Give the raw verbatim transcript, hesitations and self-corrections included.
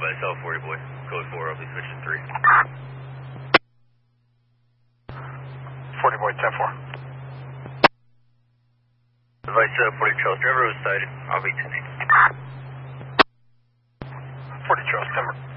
Advice South forty boy. Code four, I'll be switching three. forty boy, ten four. Advice uh, forty Charles, driver was sighted. I'll be ten eight. forty Charles, ten four.